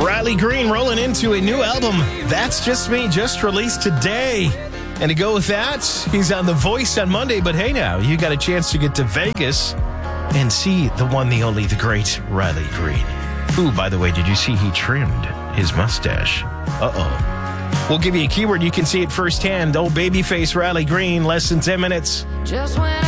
Riley Green rolling into a new album, That's Just Me, just released today. And to go with that, he's on The Voice on Monday. But hey now, you got a chance to get to Vegas and see the one, the only, the great Riley Green. Who, by the way, did you see he trimmed his mustache? Uh-oh. We'll give you a keyword. You can see it firsthand. Old babyface Riley Green, less than 10 minutes. Just when